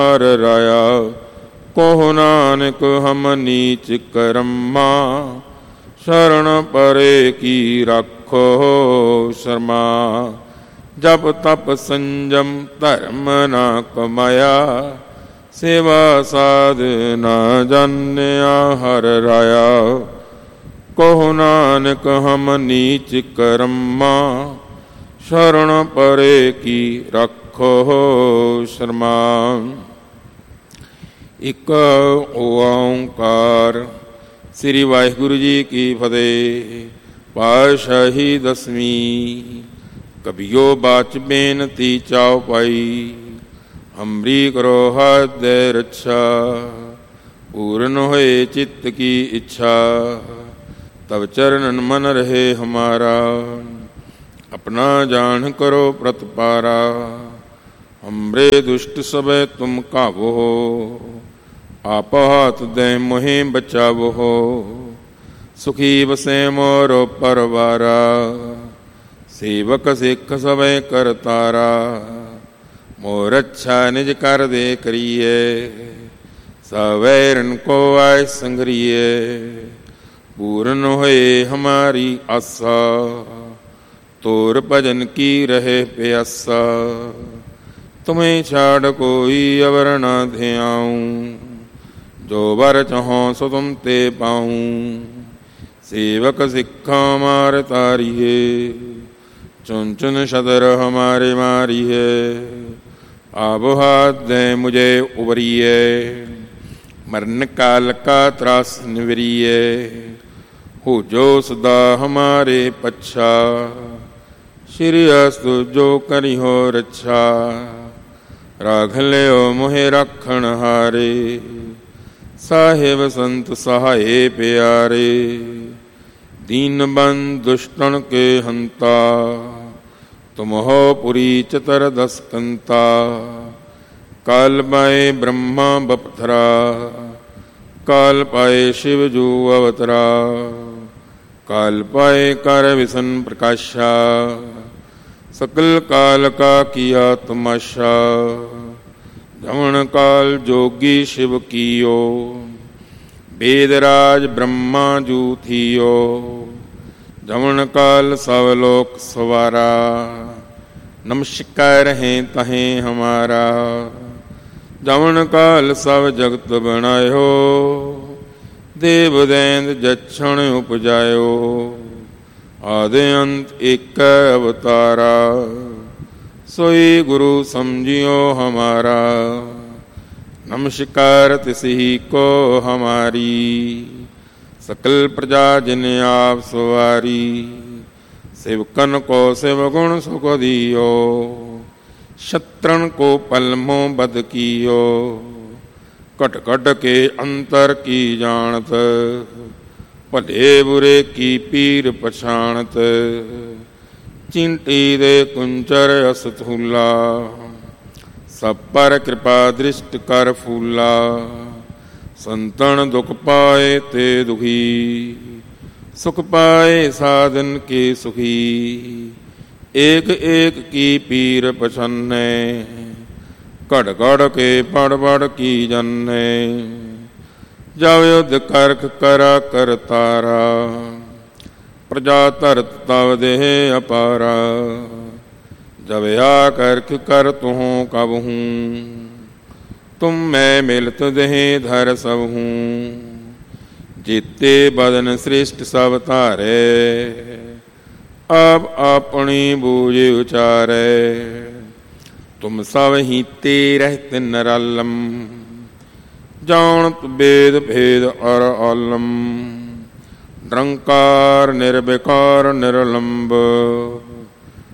हर राया। कोह नानक हम नीच करम्मा, शरण परे की राखो शर्मा। जप तप संयम धर्म ना कमाया, सेवा साध ना जान्या हर राया। कोह नानक हम नीच करम्मा, शरण परे की राखो शर्मा। एक ओंकार। श्री वाहिगुरु जी की फतेह। पातशाही दसवीं। कबियो बाच बेनती चाव पाई, हमरी करो हृदय रक्षा। पूर्ण होए चित्त की इच्छा, तब चरणन मन रहे हमारा। अपना जान करो प्रतपारा, हमरे दुष्ट सबे तुम काबो। आप हाथ दे मोहे बचावो, सुखी बसे मोरो परवारा। सेवक सिख सबे करतारा, मोर अच्छा निज कर दे करिए। सवैरन को आय संगरिए, पूर्ण होए हमारी आशा। तोर भजन की रहे प्यासा, तुम्हें छाड़ कोई अवर न ध्याऊं। जो वर चाहो सो तुम ते पाऊं, सेवक सिक्खा मार तारिये। चुन चुन शतर हमारे मारिये, आब हाथ दे मुझे उबरिए। मरण काल का त्रास निवरिए, हो जो सदा हमारे पच्छा। श्री अस्तु जो करी हो रक्षा, राख लियो मोहे रखण हारे। साहेब संत सहाय प्यारे, दीन बंद दुष्टन के हंता। तुम हो पुरी चतर दस कंता, काल पाए ब्रह्मा बपथरा। काल पाए शिव जू अवतरा, काल पाए कर विसन प्रकाशा। सकल काल का किया तमाशा, जमन काल जोगी शिव कियो। वेदराज ब्रह्मा जू थियो, जमन काल सब लोक सवारा। नमस्कार हैं तहें हमारा, जमन काल सब जगत बनायो। देव दैंद जक्षण उपजायो, आदि अंत एक अवतारा। सोई गुरु समझियो हमारा, नमस्कार तिसही को हमारी। सकल प्रजा जिन आप सवारी, सेवकन को सेव गुण सुख दियो। शत्रन को पलमो बद कियो, कट कट के अंतर की जानत। भले बुरे की पीर पछाणत, चिंटी दे कुंचर असथूला। सब पर कृपा दृष्ट कर फूला, संतन दुख पाए ते दुखी। सुख पाए साधन के सुखी, एक एक की पीर पछन्ने। कड़ कड़ के पड़ पड़ की जन्ने, जब युद्ध करख करा कर तारा। प्रजा तरत तव देह अपारा, जब या करख कर तुहों कब हूँ। तुम मैं मिलत देह धर सब हूँ, जीते बदन श्रेष्ठ सब तारे। अब अपनी बूझ उचारे, तुम सब ही ते रहते नरालम। जानत वेद भेद और आलम, निरंकार निर्विकार निरलंब।